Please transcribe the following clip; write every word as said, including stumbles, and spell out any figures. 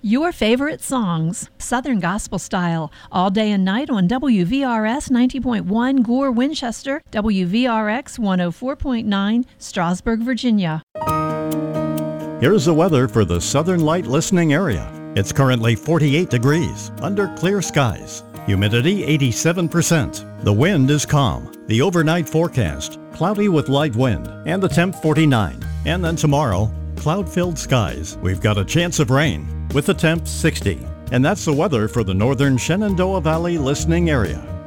Your favorite songs, Southern Gospel Style, all day and night on W V R S ninety point one Gore, Winchester, W V R X one oh four point nine, Strasburg, Virginia. Here's the weather for the Southern Light listening area. It's currently forty-eight degrees, under clear skies. Humidity eighty-seven percent. The wind is calm. The overnight forecast, cloudy with light wind, and the temp forty-nine. And then tomorrow, cloud-filled skies. We've got a chance of rain, with the temp sixty. And that's the weather for the northern Shenandoah Valley listening area.